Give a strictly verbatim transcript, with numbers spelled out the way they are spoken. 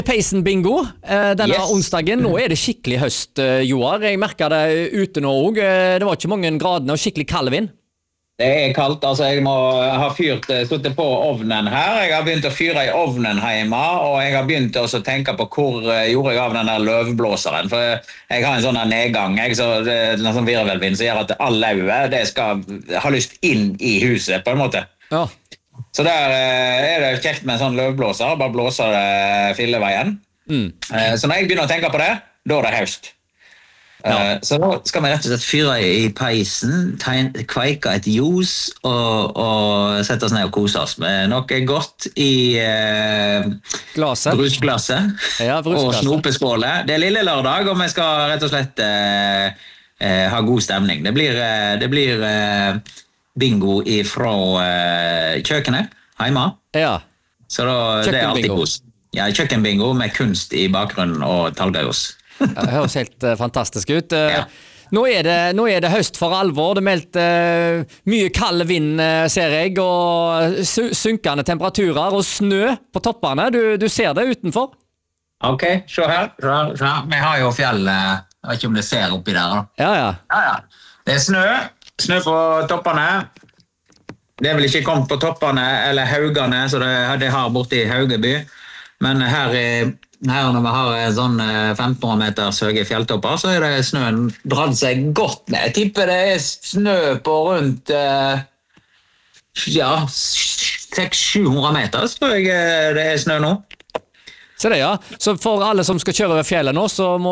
Peisen-bingo eh, denne Yes. onsdagen. Nå er det skikkelig høst, eh, Joar. Jeg merket det ute nå også. Eh, Det var ikke mange gradene og skikkelig kald vind. Det er kaldt, altså jeg må ha fyrt, stått på ovnen her. Jeg har begynt å fyre i ovnen hjemme, og jeg har begynt også å tenke på hvor eh, gjorde jeg av den der løvblåseren. For jeg har en sånn der nedgang, jeg, så det er en sånn virvelvind som gjør at all lauet, det skal ha lyst inn i huset på en måte. Ja. Så der eh, er det kjekt med en sånn løvblåser, bare blåser det filleveien. Mm. Eh, Så når jeg begynner å tenke på det, da er det høst. Ja. Eh, Så da skal vi rett og slett fyre i peisen, tegn, kveike et ljus og, og sette oss ned og kose oss med noe godt i eh, Glaset. brusglasset Ja, og brusglasset. snopeskålet. Det er lille lørdag, og vi skal rett og slett eh, eh, ha god stemning. Det blir, eh, det blir eh, bingo fra eh, kjøkkenet hjemme. Ja. Så da, det er alltid Kjøkkenbingo. kos. Ja, kjøkkenbingo med kunst i bakgrunnen og talgøyos. Det høres helt eh, fantastisk ut. Eh, Ja. nå, er det, nå er det høst for alvor. Det er meldt eh, mye kald vind, eh, ser jeg, og su synkende temperaturer og snø på toppene. Du, du ser det utenfor? Ok, se her. Se her, se her. Vi har jo fjellet. Jeg vet ikke om det ser oppi der. Da. Ja, ja. Ja, ja. Det er snø. Snø på toppene. Det er vel ikke kommet på toppene eller haugene, så det, det har borte i Haugeby. Men her, i- her når vi har en sånn eh, femten hundre meters høye fjelltopper, så er det snøen dratt seg godt ned. Jeg tipper det er snø på rundt eh, ja, seks til sju hundre meter, så tror jeg eh, det er snø nå. Se det, ja. Så for alle som skal kjøre over fjellet nå, så må